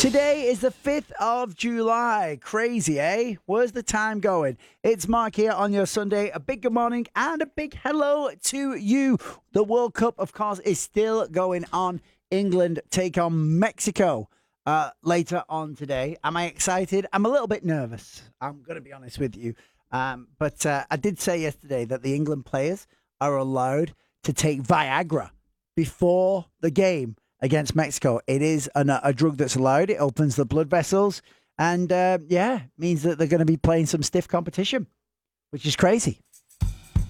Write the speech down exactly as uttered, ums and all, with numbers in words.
Today is the fifth of July. Crazy, eh? Where's the time going? It's Mark here on your Sunday. A big good morning and a big hello to you. The World Cup, of course, is still going on. England take on Mexico uh, later on today. Am I excited? I'm a little bit nervous. I'm going to be honest with you. Um, but uh, I did say yesterday that the England players are allowed to take Viagra before the game against Mexico. It is an, a drug that's allowed. It opens the blood vessels and, uh, yeah, means that they're going to be playing some stiff competition, which is crazy.